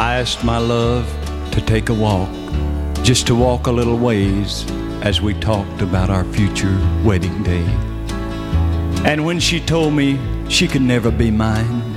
I asked my love to take a walk, just to walk a little ways as we talked about our future wedding day. And when she told me she could never be mine,